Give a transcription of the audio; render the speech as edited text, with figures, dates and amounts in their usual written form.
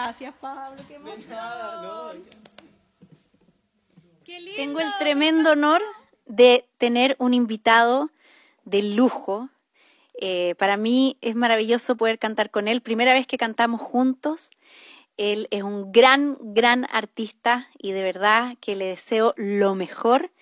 gracias, Pablo, qué emoción. Nada, no. Qué lindo. Tengo el tremendo honor de tener un invitado de lujo. Para mí es maravilloso poder cantar con él. Primera vez que cantamos juntos. Él es un gran, gran artista y de verdad que le deseo lo mejor.